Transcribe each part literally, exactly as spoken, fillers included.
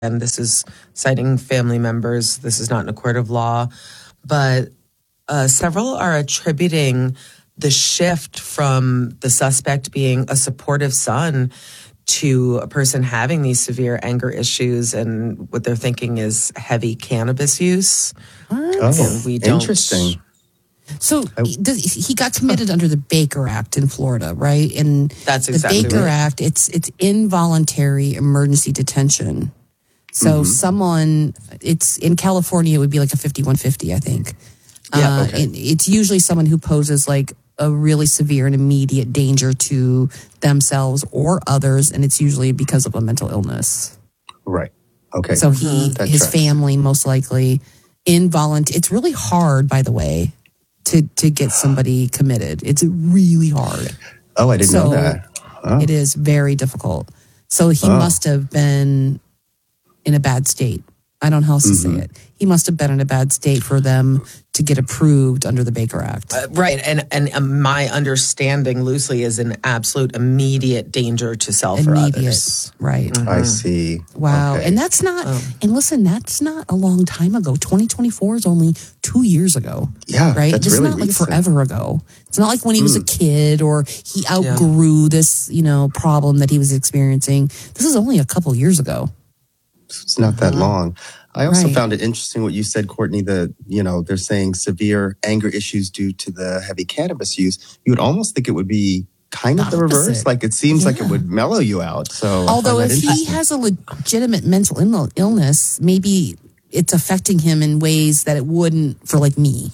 and this is citing family members. This is not in a court of law, but uh, several are attributing the shift from the suspect being a supportive son to a person having these severe anger issues, and what they're thinking is heavy cannabis use. Oh, we don't, interesting. So he got committed under the Baker Act in Florida, right? And that's exactly the Baker right. Act. It's it's involuntary emergency detention. So mm-hmm. someone, it's in California, it would be like a fifty-one fifty, I think. Yeah, uh, okay. it, it's usually someone who poses like a really severe and immediate danger to themselves or others, and it's usually because of a mental illness. Right. Okay. So he, that his tracks. family, most likely involuntary. It's really hard, by the way, to to get somebody committed. It's really hard. Oh, I didn't so know that. Oh. It is very difficult. So he oh. must have been in a bad state. I don't know how else to mm-hmm. say it. He must have been in a bad state for them to get approved under the Baker Act. Uh, right. And and um, my understanding loosely is an absolute immediate danger to self immediate, or others. Right. Mm-hmm. I see. Wow. Okay. And that's not, oh. and listen, that's not a long time ago. twenty twenty-four is only two years ago. Yeah. Right. That's This really is not like recent. forever ago. It's not like when he was mm. a kid or he outgrew yeah. this, you know, problem that he was experiencing. This is only a couple years ago. It's not that mm-hmm. long. I also right. found it interesting what you said, Courtney, that, you know, they're saying severe anger issues due to the heavy cannabis use. You would almost think it would be kind of the, the reverse. Like it seems yeah. like it would mellow you out. So, although if he has a legitimate mental Ill- illness, maybe it's affecting him in ways that it wouldn't for like me.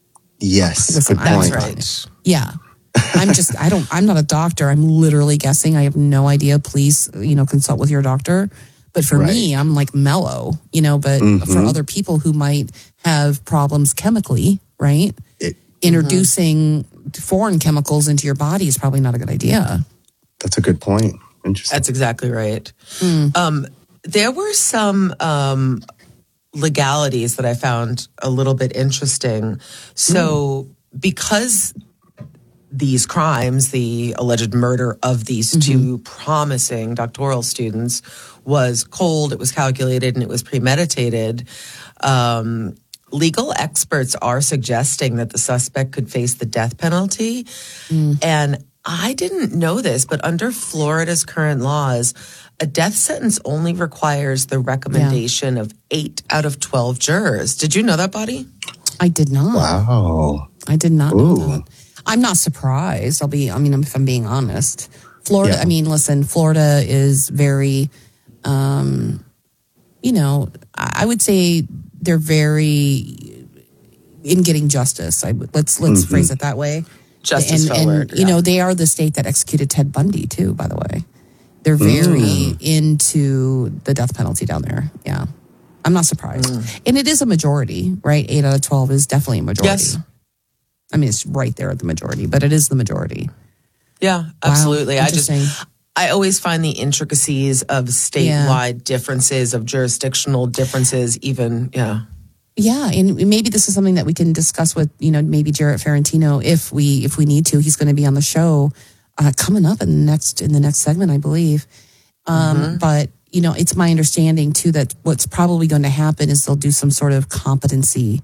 Yes. Listen, good that's point. right. Yeah. I'm just, I don't, I'm not a doctor. I'm literally guessing. I have no idea. Please, you know, consult with your doctor. But for right. me, I'm like mellow, you know, but mm-hmm. for other people who might have problems chemically, right? It, Introducing mm-hmm. foreign chemicals into your body is probably not a good idea. That's a good point. Interesting. That's exactly right. Mm. Um, there were some um, legalities that I found a little bit interesting. So mm. because these crimes, the alleged murder of these mm-hmm. two promising doctoral students, was cold, it was calculated, and it was premeditated. Um, legal experts are suggesting that the suspect could face the death penalty. Mm. And I didn't know this, but under Florida's current laws, a death sentence only requires the recommendation yeah. of eight out of twelve jurors. Did you know that, Bonnie? I did not. Wow. I did not Ooh. know that. I'm not surprised. I'll be, I mean, if I'm being honest. Florida, yeah. I mean, listen, Florida is very, um, you know, I would say they're very in getting justice. I, let's let's mm-hmm. phrase it that way. Justice and, forward. And, you yeah. know, they are the state that executed Ted Bundy, too, by the way. They're very mm. into the death penalty down there. Yeah. I'm not surprised. Mm. And it is a majority, right? eight out of twelve is definitely a majority. Yes. I mean, it's right there at the majority, but it is the majority. Yeah, absolutely. Wow, I just, I always find the intricacies of statewide yeah. differences, of jurisdictional differences, even, yeah. Yeah, and maybe this is something that we can discuss with, you know, maybe Jarrett Ferrantino if we if we need to. He's going to be on the show uh, coming up in the next in the next segment, I believe. Um, mm-hmm. But you know, it's my understanding too that what's probably going to happen is they'll do some sort of competency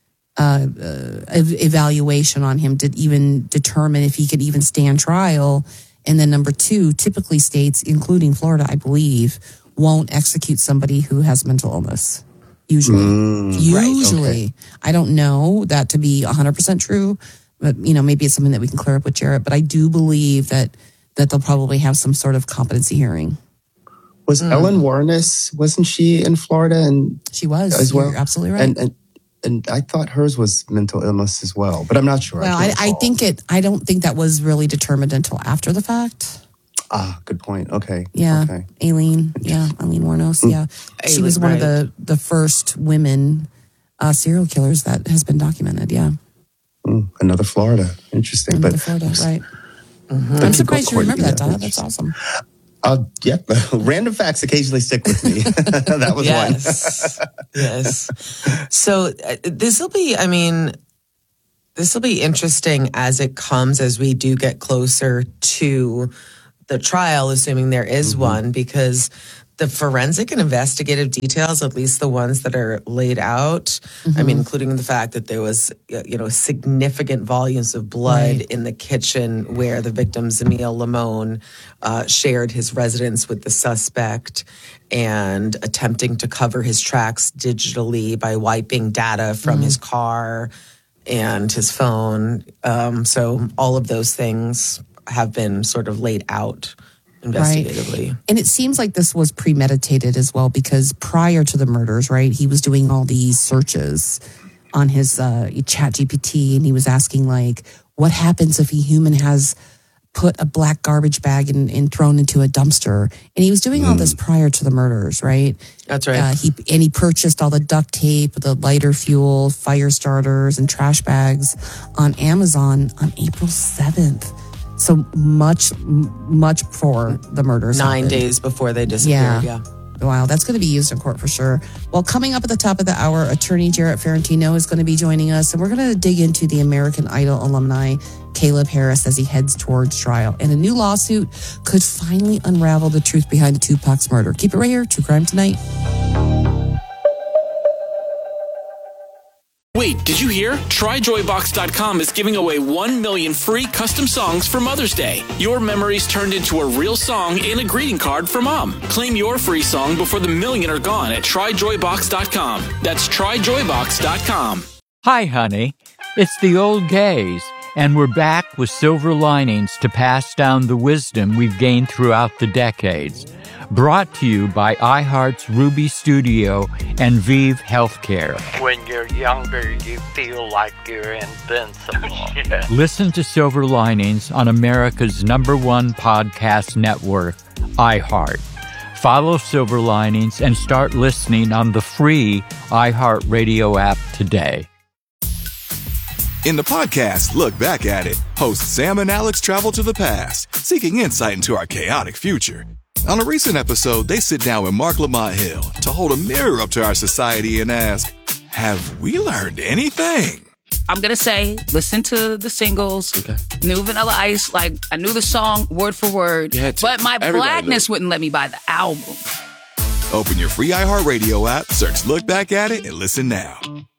uh, uh, evaluation on him to even determine if he could even stand trial. And then number two, typically states, including Florida, I believe, won't execute somebody who has mental illness. Usually, mm, usually, right, okay. I don't know that to be one hundred percent true, but you know, maybe it's something that we can clear up with Jarrett. But I do believe that that they'll probably have some sort of competency hearing. Was mm. Ellen Warnes, wasn't she in Florida? And she was as well. You're absolutely right. And, and and I thought hers was mental illness as well, but I'm not sure. Well, I, I, I think it. I don't think that was really determined until after the fact. Ah, good point. Okay. Yeah. Okay. Aileen. Yeah. Aileen Wuornos. Yeah. She Aileen, was one right. of the, the first women uh, serial killers that has been documented. Yeah. Mm, another Florida. Interesting. Another but Florida, right. Mm-hmm. I'm surprised you remember that, Donna. That's awesome. Uh, yeah. Random facts occasionally stick with me. That was yes. one. Yes. So uh, this will be, I mean, this will be interesting as it comes, as we do get closer to the trial, assuming there is mm-hmm. one, because the forensic and investigative details, at least the ones that are laid out, mm-hmm. I mean, including the fact that there was, you know, significant volumes of blood right. in the kitchen where the victim, Zamil Lamone, uh, shared his residence with the suspect and attempting to cover his tracks digitally by wiping data from mm-hmm. his car and his phone. Um, so all of those things have been sort of laid out investigatively. Right. And it seems like this was premeditated as well, because prior to the murders, right, he was doing all these searches on his uh, Chat G P T, and he was asking, like, what happens if a human has put a black garbage bag and, and thrown into a dumpster? And he was doing mm. all this prior to the murders, right? That's right. Uh, he And he purchased all the duct tape, the lighter fuel, fire starters, and trash bags on Amazon on April seventh. So much, much before the murders Nine happened. days before they disappeared, yeah. yeah. Wow, that's going to be used in court for sure. Well, coming up at the top of the hour, attorney Jarrett Ferrantino is going to be joining us, and we're going to dig into the American Idol alumni, Caleb Harris, as he heads towards trial. And a new lawsuit could finally unravel the truth behind the Tupac's murder. Keep it right here, True Crime Tonight. Wait, did you hear? Try Joy Box dot com is giving away one million free custom songs for Mother's Day. Your memories turned into a real song and a greeting card for Mom. Claim your free song before the million are gone at Try Joy Box dot com. That's Try Joy Box dot com. Hi, honey. It's the old gays, and we're back with silver linings to pass down the wisdom we've gained throughout the decades. Brought to you by iHeart's Ruby Studio and Vive Healthcare. When you're younger, you feel like you're invincible. Yeah. Listen to Silver Linings on America's number one podcast network, iHeart. Follow Silver Linings and start listening on the free iHeartRadio app today. In the podcast, Look Back at It, hosts Sam and Alex travel to the past, seeking insight into our chaotic future. On a recent episode, they sit down with Mark Lamont Hill to hold a mirror up to our society and ask, have we learned anything? I'm going to say, listen to the singles, okay. New Vanilla Ice, like, I knew the song word for word, but my blackness wouldn't let me buy the album. Open your free iHeartRadio app, search Look Back at It, and listen now.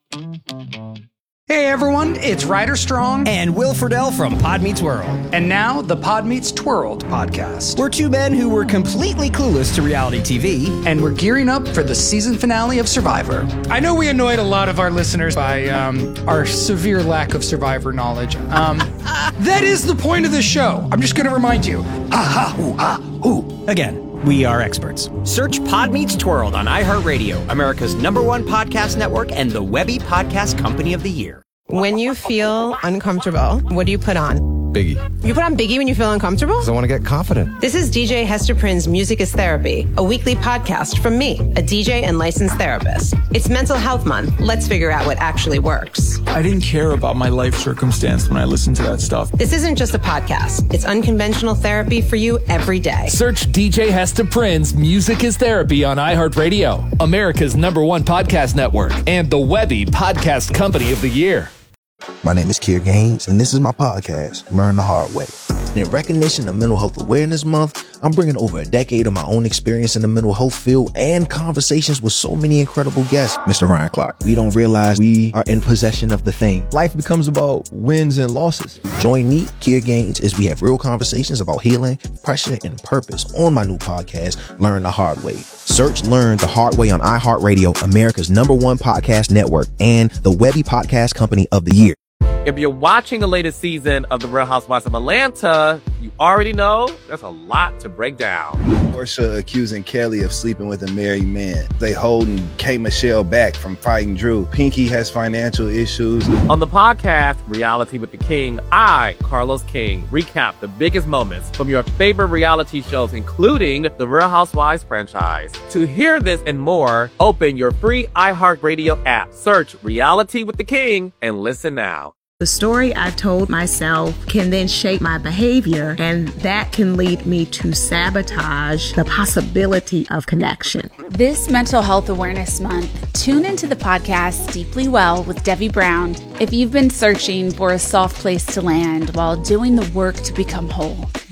Hey everyone, it's Ryder Strong and Will Friedle from Pod Meets World. And now the Pod Meets Twirled podcast. We're two men who were completely clueless to reality T V. And we're gearing up for the season finale of Survivor. I know we annoyed a lot of our listeners by um, our severe lack of Survivor knowledge. Um, that is the point of this show. I'm just going to remind you. Ah, ha, ooh, ah, ooh. Again. We are experts. Search Pod Meets Twirled on iHeartRadio, America's number one podcast network and the Webby Podcast Company of the Year. When you feel uncomfortable, what do you put on? Biggie. You put on Biggie when you feel uncomfortable? Because I want to get confident. This is D J Hester Prynne's Music is Therapy, a weekly podcast from me, a D J and licensed therapist. It's Mental Health Month. Let's figure out what actually works. I didn't care about my life circumstance when I listened to that stuff. This isn't just a podcast. It's unconventional therapy for you every day. Search D J Hester Prynne's Music is Therapy on iHeartRadio, America's number one podcast network, and the Webby Podcast Company of the Year. My name is Kier Gaines, and this is my podcast, Learn the Hard Way. In recognition of Mental Health Awareness Month, I'm bringing over a decade of my own experience in the mental health field and conversations with so many incredible guests. Mister Ryan Clark, we don't realize we are in possession of the thing. Life becomes about wins and losses. Join me, Kier Gaines, as we have real conversations about healing, pressure, and purpose on my new podcast, Learn the Hard Way. Search Learn the Hard Way on iHeartRadio, America's number one podcast network, and the Webby Podcast Company of the Year. If you're watching the latest season of The Real Housewives of Atlanta, you already know there's a lot to break down. Porsha accusing Kelly of sleeping with a married man. They holding K. Michelle back from fighting Drew. Pinky has financial issues. On the podcast, Reality with the King, I, Carlos King, recap the biggest moments from your favorite reality shows, including the Real Housewives franchise. To hear this and more, open your free iHeartRadio app, search Reality with the King, and listen now. The story I've told myself can then shape my behavior, and that can lead me to sabotage the possibility of connection. This Mental Health Awareness Month, tune into the podcast Deeply Well with Debbie Brown. If you've been searching for a soft place to land while doing the work to become whole,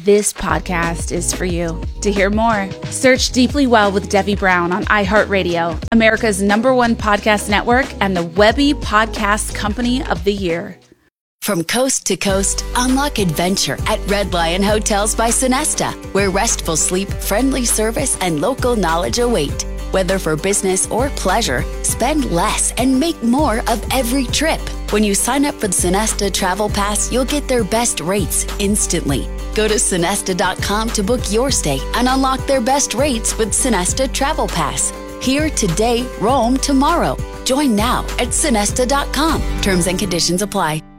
this podcast is for you. To hear more, search Deeply Well with Debbie Brown on iHeartRadio, America's number one podcast network and the Webby Podcast Company of the Year. From coast to coast, unlock adventure at Red Lion Hotels by Sonesta, where restful sleep, friendly service, and local knowledge await. Whether for business or pleasure, spend less and make more of every trip. When you sign up for the Sonesta Travel Pass, you'll get their best rates instantly. Go to Sonesta dot com to book your stay and unlock their best rates with Sonesta Travel Pass. Here today, roam tomorrow. Join now at Sonesta dot com. Terms and conditions apply.